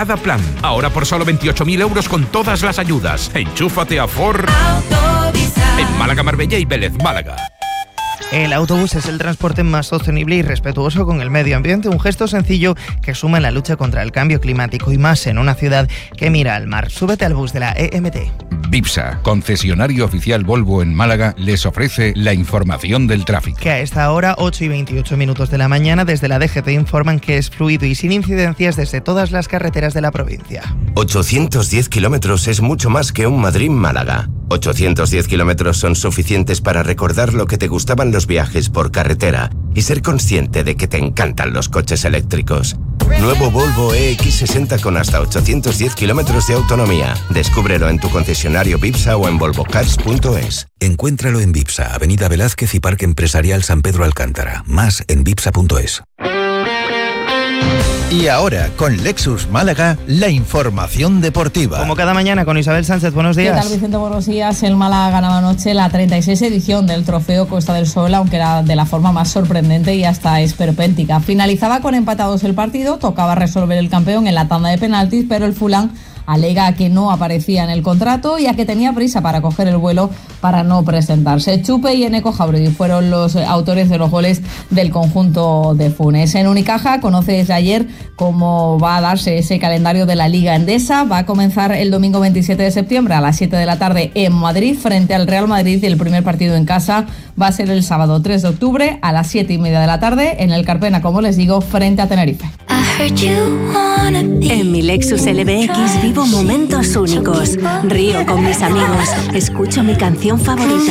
cada plan. Ahora por solo 28.000 euros con todas las ayudas. Enchúfate a Ford en Málaga, Marbella y Vélez, Málaga. El autobús es el transporte más sostenible y respetuoso con el medio ambiente, un gesto sencillo que suma en la lucha contra el cambio climático y más en una ciudad que mira al mar. Súbete al bus de la EMT. Bipsa, concesionario oficial Volvo en Málaga, les ofrece la información del tráfico. Que a esta hora, 8:28 de la mañana, desde la DGT informan que es fluido y sin incidencias desde todas las carreteras de la provincia. 810 kilómetros es mucho más que un Madrid-Málaga. 810 kilómetros son suficientes para recordar lo que te gustaban los viajes por carretera y ser consciente de que te encantan los coches eléctricos. Nuevo Volvo EX60 con hasta 810 kilómetros de autonomía. Descúbrelo en tu concesionario Bipsa o en volvocars.es. Encuéntralo en Bipsa, Avenida Velázquez y Parque Empresarial San Pedro Alcántara. Más en bipsa.es. Y ahora, con Lexus Málaga, la información deportiva. Como cada mañana con Isabel Sánchez, buenos días. ¿Qué tal, Vicente? Buenos días. El Málaga ganaba anoche la 36 edición del Trofeo Costa del Sol, aunque era de la forma más sorprendente y hasta esperpéntica. Finalizaba con empatados el partido, tocaba resolver el campeón en la tanda de penaltis, pero el Fulham alega que no aparecía en el contrato y a que tenía prisa para coger el vuelo para no presentarse. Chupe y Eneco Jauregui fueron los autores de los goles del conjunto de Funes. En Unicaja conoce desde ayer cómo va a darse ese calendario de la Liga Endesa. Va a comenzar el domingo 27 de septiembre a las 7 de la tarde en Madrid frente al Real Madrid y el primer partido en casa va a ser el sábado 3 de octubre a las 7:30 de la tarde en el Carpena, como les digo, frente a Tenerife. En mi Lexus LBX vivo momentos únicos. Río con mis amigos. Escucho mi canción favorita.